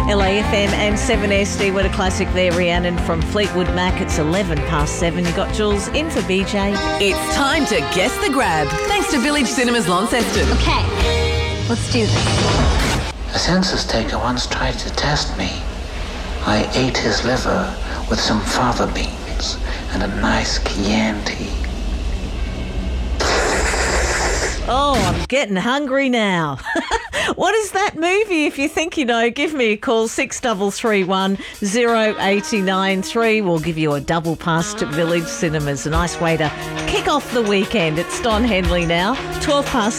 LAFM and 7SD. What a classic there, Rhiannon from Fleetwood Mac. It's 7:11. You got Jules in for BJ. It's time to guess the grab, thanks to Village Cinemas Launceston. Okay, let's do this. A census taker once tried to test me. I ate his liver with some fava beans and a nice Chianti. Oh, I'm getting hungry now. What is that movie? If you think you know, give me a call, 6331 0893. We'll give you a double pass to Village Cinemas. A nice way to kick off the weekend. It's Don Henley now, 12 past